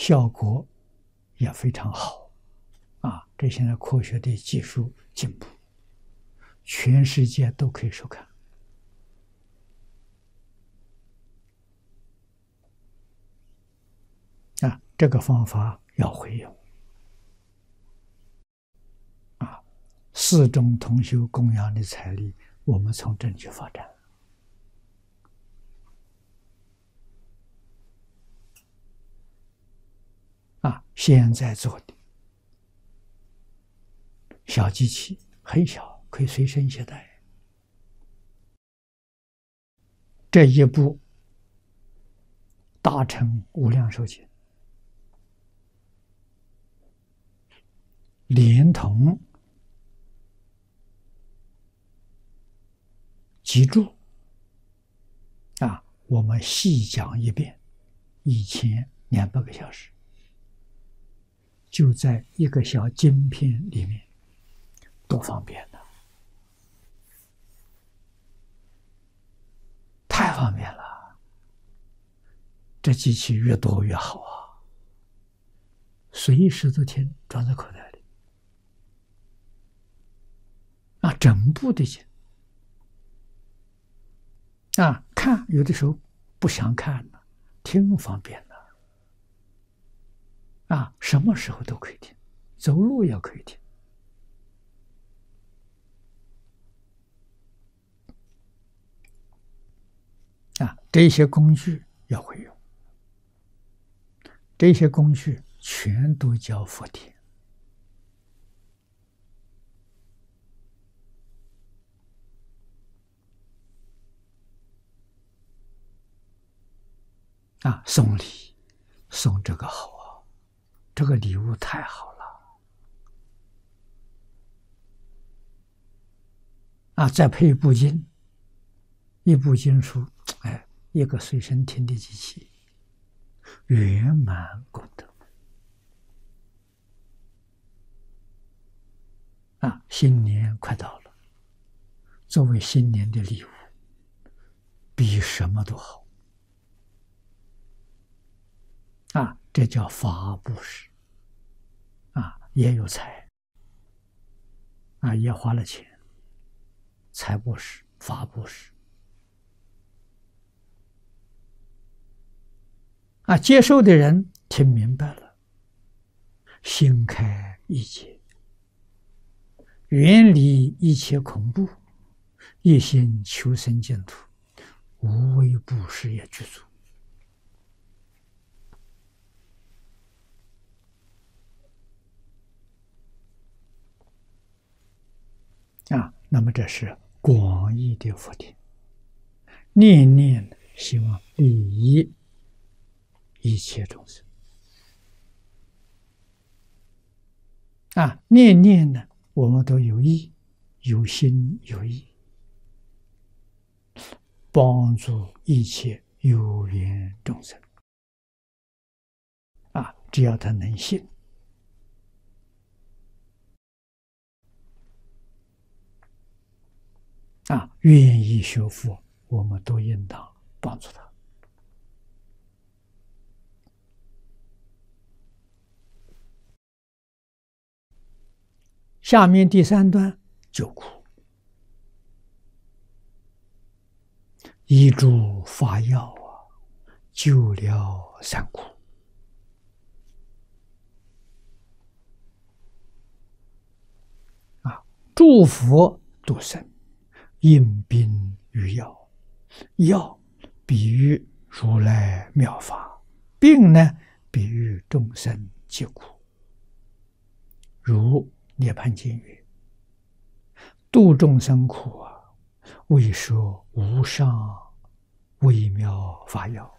效果也非常好啊！这现在科学的技术进步，全世界都可以收看啊！这个方法要会用啊！四种同修供养的财力，我们从这里去发展。现在做的小机器很小，可以随身携带。这一步大乘无量寿经，连同脊柱我们细讲一遍，1200个小时。就在一个小晶片里面，多方便了，太方便了。这机器越多越好啊，随时都听，装在口袋里整部的经看有的时候不想看了，听方便了。什么时候都可以听，走路也可以听。这些工具要会用，这些工具全都叫佛典。送礼，送这个好啊，这个礼物太好了再配一部经，一部经书，一个随身听的机器，圆满功德新年快到了，作为新年的礼物，比什么都好这叫法布施也有财也花了钱，财布施、法布施接受的人听明白了，心开意解，远离一切恐怖，一心求生净土，无为布施也具足那么这是广义的佛典，念念希望利益一切众生念念呢，我们都有意，有心有意，帮助一切有缘众生只要他能信愿意学佛，我们都应当帮助他。下面第3段救苦，一诸法药救了三苦诸佛度生，应病于药，药比喻如来妙法，病呢比喻众生疾苦。如涅槃经云：度众生苦为说无上微妙法药，